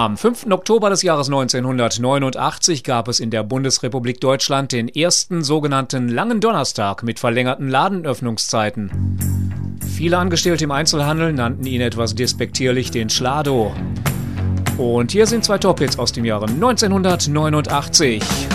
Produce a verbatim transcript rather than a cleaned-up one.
Am fünften Oktober des Jahres neunzehnhundertneunundachtzig gab es in der Bundesrepublik Deutschland den ersten sogenannten Langen Donnerstag mit verlängerten Ladenöffnungszeiten. Viele Angestellte im Einzelhandel nannten ihn etwas despektierlich den Schlado. Und hier sind zwei Top-Hits aus dem Jahre neunzehnhundertneunundachtzig.